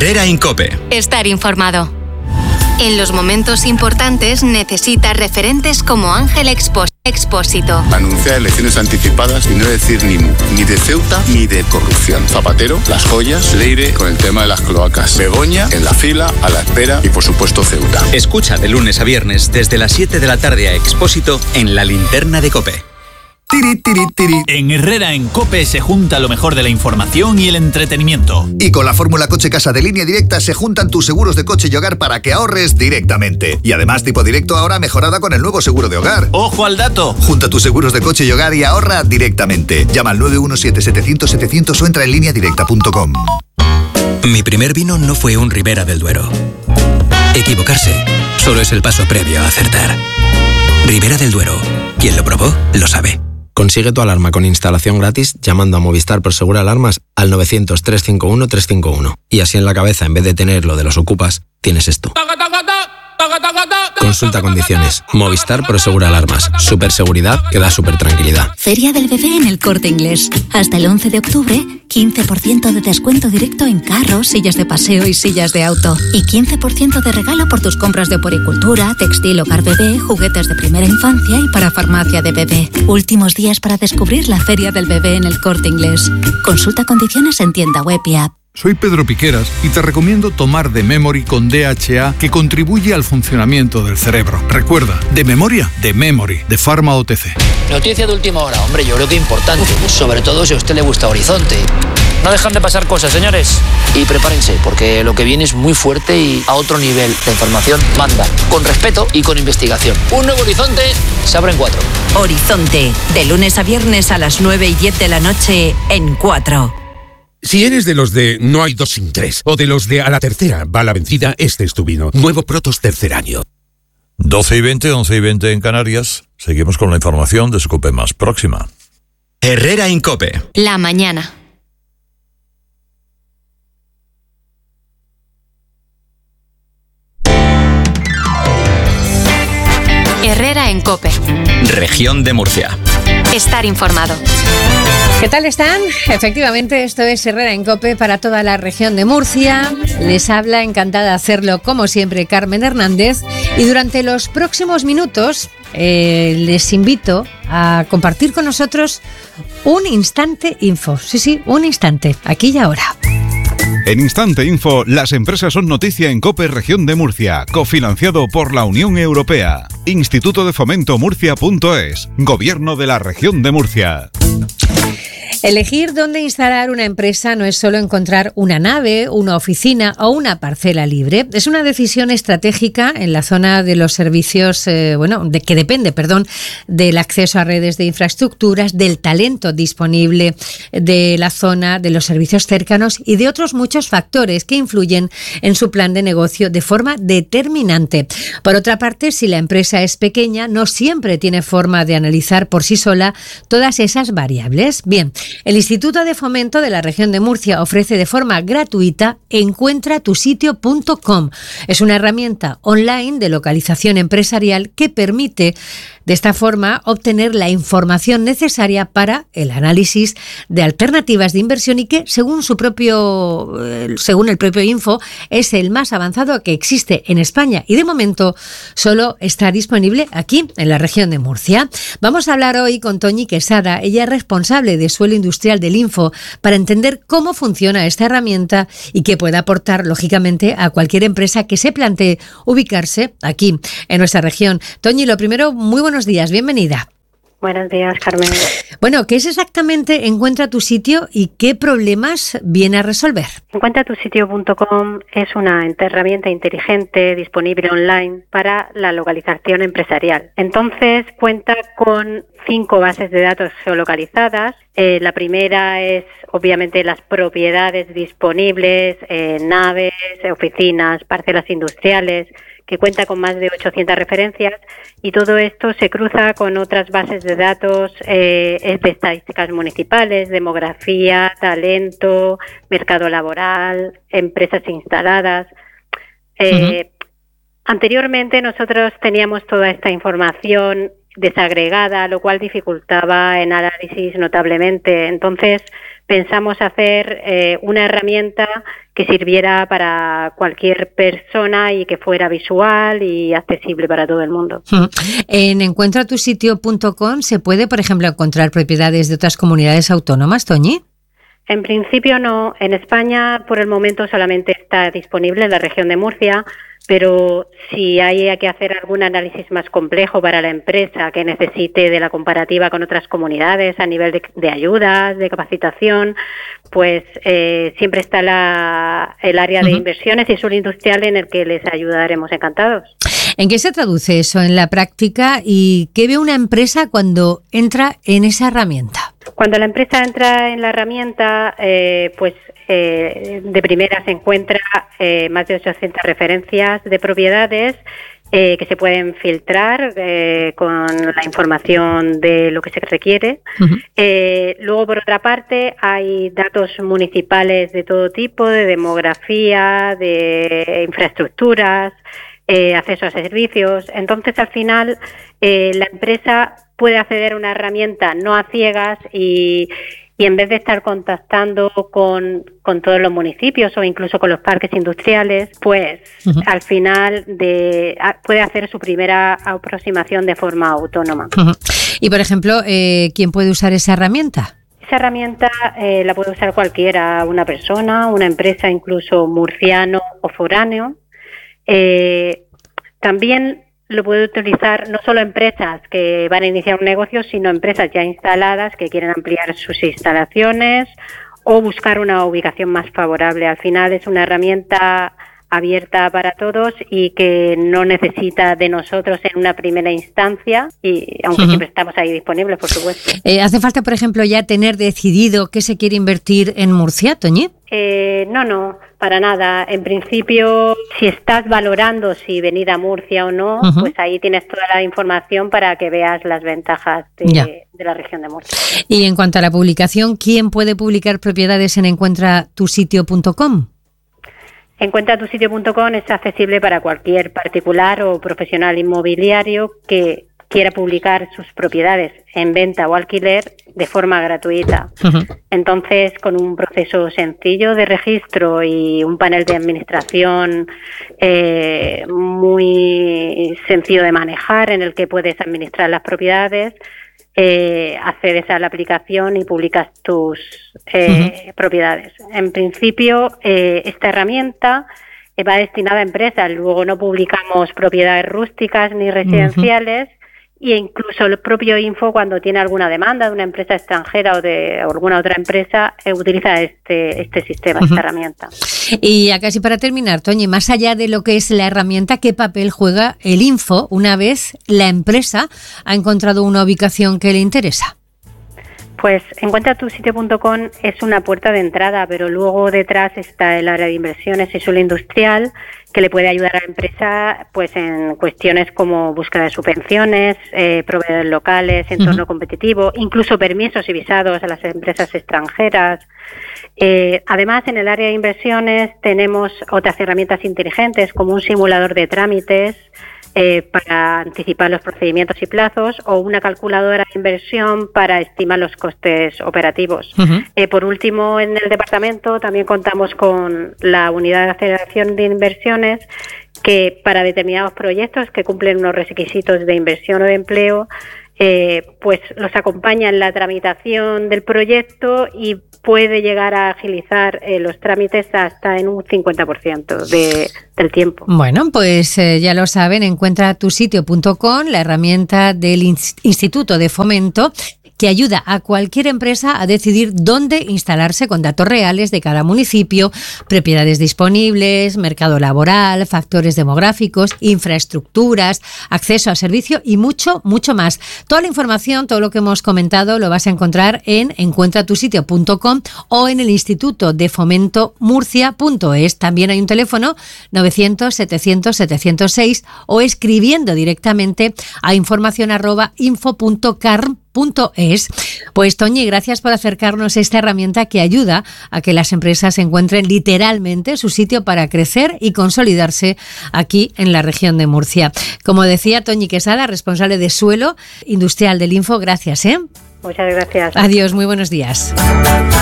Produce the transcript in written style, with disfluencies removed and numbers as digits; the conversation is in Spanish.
Herrera en COPE. Estar informado. En los momentos importantes necesita referentes como Ángel Expósito. Anunciar elecciones anticipadas y no decir ni mu, ni de Ceuta ni de corrupción. Zapatero, las joyas, Leire con el tema de las cloacas, Begoña en la fila, a la espera y por supuesto Ceuta. Escucha de lunes a viernes desde las 7 de la tarde a Expósito en La Linterna de COPE. Tiri, tiri, tiri. En Herrera en COPE se junta lo mejor de la información y el entretenimiento. Y con la fórmula Coche Casa de Línea Directa se juntan tus seguros de coche y hogar para que ahorres directamente. Y además tipo directo ahora mejorada con el nuevo seguro de hogar. ¡Ojo al dato! Junta tus seguros de coche y hogar y ahorra directamente. Llama al 917-700-700 o entra en lineadirecta.com. Mi primer vino no fue un Ribera del Duero. Equivocarse solo es el paso previo a acertar. Ribera del Duero. Quien lo probó, lo sabe. Consigue tu alarma con instalación gratis llamando a Movistar Prosegur Alarmas al 900-351-351. Y así en la cabeza, en vez de tener lo de los ocupas, tienes esto. Consulta condiciones. Movistar Prosegur Alarmas. Superseguridad que da supertranquilidad. Feria del Bebé en El Corte Inglés. Hasta el 11 de octubre, 15% de descuento directo en carros, sillas de paseo y sillas de auto. Y 15% de regalo por tus compras de puericultura, textil, hogar bebé, juguetes de primera infancia y para farmacia de bebé. Últimos días para descubrir la Feria del Bebé en El Corte Inglés. Consulta condiciones en tienda web y app. Soy Pedro Piqueras y te recomiendo tomar The Memory con DHA, que contribuye al funcionamiento del cerebro. Recuerda, de memoria, The Memory, de Pharma OTC. Noticia de última hora, hombre, yo creo que importante, sobre todo si a usted le gusta Horizonte. No dejan de pasar cosas, señores. Y prepárense, porque lo que viene es muy fuerte y a otro nivel. La información manda, con respeto y con investigación. Un nuevo Horizonte se abre en 4. Horizonte, de lunes a viernes a las 9 y 10 de la noche en 4. Si eres de los de no hay dos sin tres, o de los de a la tercera va la vencida, este es tu vino. Nuevo Protos tercer año. 12 y 20, 11 y 20 en Canarias. Seguimos con la información de su COPE más próxima. Herrera en COPE. La mañana. Herrera en COPE. Región de Murcia. Estar informado. ¿Qué tal están? Efectivamente, esto es Herrera en COPE para toda la región de Murcia. Les habla, encantada de hacerlo, como siempre, Carmen Hernández. Y durante los próximos minutos les invito a compartir con nosotros un instante info. Sí, un instante, aquí y ahora. En Instante Info, las empresas son noticia en COPE Región de Murcia, cofinanciado por la Unión Europea. Instituto de Fomento Murcia.es, Gobierno de la Región de Murcia. Elegir dónde instalar una empresa no es solo encontrar una nave, una oficina o una parcela libre. Es una decisión estratégica en la zona de los servicios, que depende, del acceso a redes de infraestructuras, del talento disponible, de la zona, de los servicios cercanos y de otros muchos factores que influyen en su plan de negocio de forma determinante. Por otra parte, si la empresa es pequeña, no siempre tiene forma de analizar por sí sola todas esas variables. Bien, el Instituto de Fomento de la Región de Murcia ofrece de forma gratuita encuentratusitio.com. Es una herramienta online de localización empresarial que permite de esta forma obtener la información necesaria para el análisis de alternativas de inversión y que, según el propio Info, es el más avanzado que existe en España y de momento solo está disponible aquí en la región de Murcia. Vamos a hablar hoy con Toñi Quesada, ella es responsable de suelo industrial del Info, para entender cómo funciona esta herramienta y qué puede aportar, lógicamente, a cualquier empresa que se plantee ubicarse aquí en nuestra región. Toñi, lo primero, muy buenos días, bienvenida. Buenos días, Carmen. Bueno, ¿qué es exactamente Encuentra tu Sitio y qué problemas viene a resolver? Encuentratusitio.com es una herramienta inteligente disponible online para la localización empresarial. Entonces, cuenta con 5 bases de datos geolocalizadas. La primera es, obviamente, las propiedades disponibles, naves, oficinas, parcelas industriales, que cuenta con más de 800 referencias, y todo esto se cruza con otras bases de datos de estadísticas municipales, demografía, talento, mercado laboral, empresas instaladas. Anteriormente nosotros teníamos toda esta información desagregada, lo cual dificultaba el análisis notablemente. Entonces pensamos hacer una herramienta que sirviera para cualquier persona y que fuera visual y accesible para todo el mundo. En encuentratusitio.com se puede, por ejemplo, encontrar propiedades de otras comunidades autónomas, Toñi. En principio no. En España por el momento solamente está disponible en la región de Murcia, pero si hay que hacer algún análisis más complejo para la empresa que necesite de la comparativa con otras comunidades a nivel de ayudas, de capacitación, pues siempre está el área de inversiones y suelo industrial en el que les ayudaremos encantados. ¿En qué se traduce eso en la práctica y qué ve una empresa cuando entra en esa herramienta? Cuando la empresa entra en la herramienta, de primera se encuentra más de 800 referencias de propiedades que se pueden filtrar con la información de lo que se requiere. Luego, por otra parte, hay datos municipales de todo tipo, de demografía, de infraestructuras, acceso a servicios. Entonces, al final, la empresa puede acceder a una herramienta no a ciegas y en vez de estar contactando con todos los municipios o incluso con los parques industriales, pues al final puede hacer su primera aproximación de forma autónoma. Y, por ejemplo, ¿quién puede usar esa herramienta? Esa herramienta la puede usar cualquiera, una persona, una empresa, incluso murciano o foráneo. También lo puede utilizar no solo empresas que van a iniciar un negocio, sino empresas ya instaladas que quieren ampliar sus instalaciones o buscar una ubicación más favorable. Al final es una herramienta abierta para todos y que no necesita de nosotros en una primera instancia, y aunque siempre estamos ahí disponibles, por supuesto. ¿Hace falta, por ejemplo, ya tener decidido qué se quiere invertir en Murcia, Toñi? No, para nada. En principio, si estás valorando si venir a Murcia o no, pues ahí tienes toda la información para que veas las ventajas de la región de Murcia. Y en cuanto a la publicación, ¿quién puede publicar propiedades en encuentratusitio.com? Encuentratusitio.com es accesible para cualquier particular o profesional inmobiliario que quiera publicar sus propiedades en venta o alquiler de forma gratuita. Entonces, con un proceso sencillo de registro y un panel de administración muy sencillo de manejar, en el que puedes administrar las propiedades, accedes a la aplicación y publicas tus propiedades. En principio, esta herramienta va destinada a empresas. Luego no publicamos propiedades rústicas ni residenciales, e incluso el propio Info, cuando tiene alguna demanda de una empresa extranjera o de alguna otra empresa, utiliza este sistema, esta herramienta. Y ya casi para terminar, Toñi, más allá de lo que es la herramienta, ¿qué papel juega el Info una vez la empresa ha encontrado una ubicación que le interesa? Pues encuentratusitio.com es una puerta de entrada, pero luego detrás está el área de inversiones y suelo industrial, que le puede ayudar a la empresa pues en cuestiones como búsqueda de subvenciones, proveedores locales, entorno competitivo, incluso permisos y visados a las empresas extranjeras. Además, en el área de inversiones tenemos otras herramientas inteligentes como un simulador de trámites para anticipar los procedimientos y plazos, o una calculadora de inversión para estimar los costes operativos. Por último, en el departamento también contamos con la unidad de aceleración de inversiones, que para determinados proyectos que cumplen unos requisitos de inversión o de empleo, pues los acompaña en la tramitación del proyecto y puede llegar a agilizar los trámites hasta en un 50% del tiempo. Bueno, pues ya lo saben, encuentratusitio.com, la herramienta del Instituto de Fomento, que ayuda a cualquier empresa a decidir dónde instalarse con datos reales de cada municipio, propiedades disponibles, mercado laboral, factores demográficos, infraestructuras, acceso a servicio y mucho, mucho más. Toda la información, todo lo que hemos comentado, lo vas a encontrar en encuentratusitio.com o en el Instituto de Fomento Murcia.es. También hay un teléfono 900-700-706 o escribiendo directamente a información@info.carm.es. geoinfo.es. Pues Toñi, gracias por acercarnos a esta herramienta que ayuda a que las empresas encuentren literalmente su sitio para crecer y consolidarse aquí en la región de Murcia. Como decía Toñi Quesada, responsable de suelo industrial del Info, gracias. Muchas gracias. Adiós, muy buenos días.